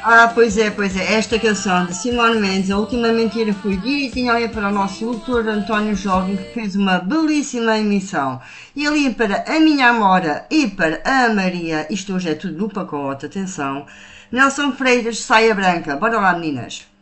Pois é, esta canção de Simone Mendes, A Última Mentira, foi direitinho ali para o nosso locutor António Jorge, que fez uma belíssima emissão. E ali para a minha Amora e para a Maria, isto hoje é tudo no pacote, atenção. Nelson Freitas, Saia Branca, bora lá meninas.